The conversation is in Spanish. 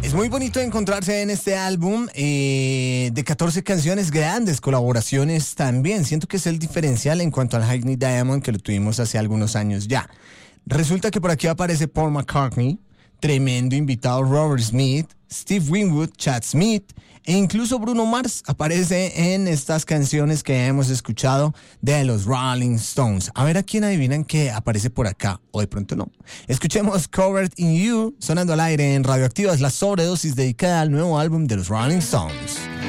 Es muy bonito encontrarse en este álbum de 14 canciones, grandes colaboraciones también. Siento que es el diferencial en cuanto al Hackney Diamond que lo tuvimos hace algunos años ya. Resulta que por aquí aparece Paul McCartney, tremendo invitado Robert Smith, Steve Winwood, Chad Smith e incluso Bruno Mars aparece en estas canciones que hemos escuchado de los Rolling Stones. A ver a quién adivinan que aparece por acá, o de pronto no. Escuchemos Covered in You, sonando al aire en Radioactiva, es la sobredosis dedicada al nuevo álbum de los Rolling Stones.